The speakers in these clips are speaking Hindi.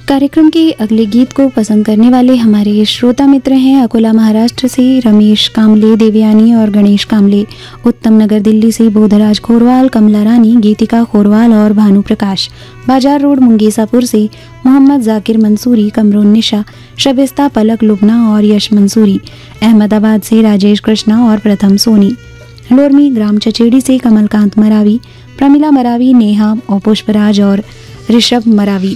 कार्यक्रम के अगले गीत को पसंद करने वाले हमारे श्रोता मित्र हैं अकोला महाराष्ट्र से रमेश कामले, देवयानी और गणेश कामले, उत्तम नगर दिल्ली से बोधराज खोरवाल, कमला रानी, गीतिका खोरवाल और भानु प्रकाश, बाजार रोड मुंगेसापुर से मोहम्मद जाकिर मंसूरी, कमरुन निशा, शबिस्ता पलक लुबना और यश मंसूरी, अहमदाबाद से राजेश कृष्णा और प्रथम सोनी, लोरमी ग्राम चचेड़ी से कमलकांत मरावी, प्रमिला मरावी, नेहा और पुष्पराज और ऋषभ मरावी,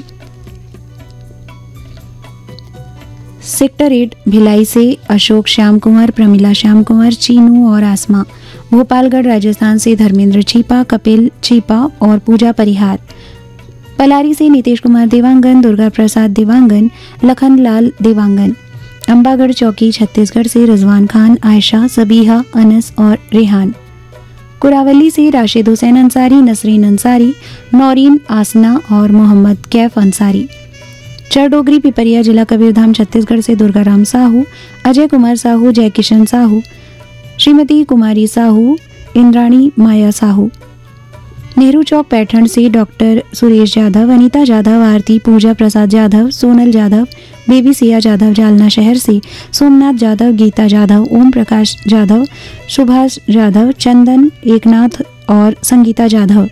सेक्टर 8 भिलाई से अशोक श्याम कुंवर, प्रमिला श्याम कुंवर, चीनू और आसमा, भोपालगढ़ राजस्थान से धर्मेंद्र छीपा, कपिल छीपा और पूजा परिहार, पलारी से नीतीश कुमार देवांगन, दुर्गा प्रसाद देवांगन, लखन लाल देवांगन, अंबागढ़ चौकी छत्तीसगढ़ से रिजवान खान, आयशा, सबीहा, अनस और रेहान, कुरावली से राशिद हुसैन अंसारी, नसरीन अंसारी, नौरीन आसना और मोहम्मद कैफ अंसारी, चरडोगरी पिपरिया जिला कबीरधाम छत्तीसगढ़ से दुर्गाराम साहू, अजय कुमार साहू, जय किशन साहू, श्रीमती कुमारी साहू, इंद्राणी माया साहू, नेहरू चौक पैठण से डॉक्टर सुरेश जाधव, अनीता जाधव, आरती, पूजा प्रसाद जाधव, सोनल जाधव, बेबी सिया जाधव, जालना शहर से सोमनाथ जाधव, गीता जाधव, ओम प्रकाश जाधव, सुभाष जाधव, चंदन एकनाथ और संगीता जाधव,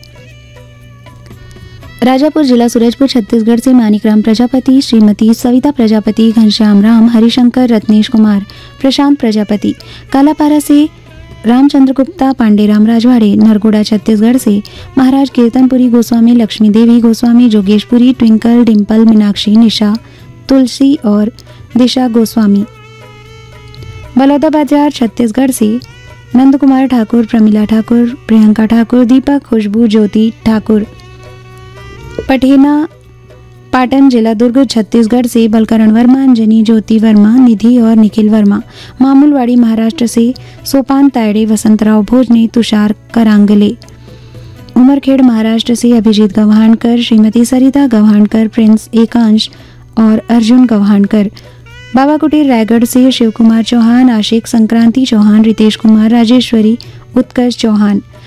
राजापुर जिला सूरजपुर छत्तीसगढ़ से मानिकराम प्रजापति, श्रीमती सविता प्रजापति, घनश्याम राम, हरिशंकर, रत्नेश कुमार, प्रशांत प्रजापति, कालापारा से रामचंद्र गुप्ता, पांडेराम राजवाड़े, नरगोड़ा छत्तीसगढ़ से महाराज कीर्तनपुरी गोस्वामी, लक्ष्मी देवी गोस्वामी, जोगेशपुरी, ट्विंकल, डिम्पल, मीनाक्षी, निशा, तुलसी और दिशा गोस्वामी, बलौदा बाजार छत्तीसगढ़ से नंद कुमार ठाकुर, प्रमिला ठाकुर, प्रियंका ठाकुर, दीपक, खुशबू, ज्योति ठाकुर, पठेना पाटन जिला दुर्ग छत्तीसगढ़ से बलकरण वर्मा, अंजनी, ज्योति वर्मा, निधि और निखिल वर्मा, मामूलवाड़ी महाराष्ट्र से सोपान तायड़े, वसंतराव भोजने, तुषार करांगले, उमरखेड़ महाराष्ट्र से अभिजीत गव्हाणकर, श्रीमती सरिता गव्हाणकर, प्रिंस एकांश और अर्जुन गव्हाणकर, बाबा कुटीर रायगढ़ से शिव कुमार चौहान, आशिक, संक्रांति चौहान, रितेश कुमार, राजेश्वरी, उत्कर्ष चौहान,